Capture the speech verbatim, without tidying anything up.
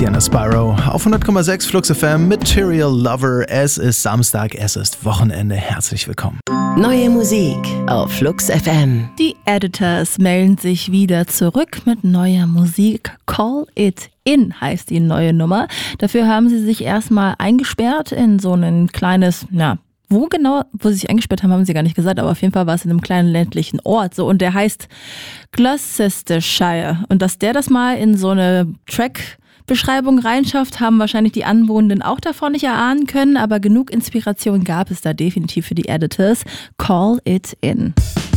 Sienna Sparrow auf hundert Komma sechs Flux F M, Material Lover. Es ist Samstag, es ist Wochenende. Herzlich willkommen. Neue Musik auf Flux F M. Die Editors melden sich wieder zurück mit neuer Musik. Call It In heißt die neue Nummer. Dafür haben sie sich erstmal eingesperrt in so ein kleines, na, wo genau, wo sie sich eingesperrt haben, haben sie gar nicht gesagt, aber auf jeden Fall war es in einem kleinen ländlichen Ort. So, und der heißt Gloucestershire. Und dass der das mal in so eine Track-Beschreibung reinschafft, haben wahrscheinlich die Anwohnenden auch davon nicht erahnen können, aber genug Inspiration gab es da definitiv für die Editors. Call It In.